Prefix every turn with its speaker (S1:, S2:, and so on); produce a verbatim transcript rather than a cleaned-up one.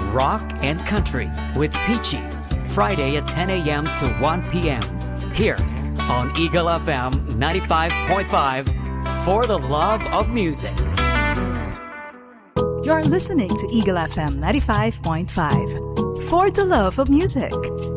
S1: Rock and Country with Peachy. Friday at ten a.m. to one p.m. Here on Eagle F M ninety-five point five for the love of music.
S2: You're listening to Eagle F M ninety-five point five for the love of music.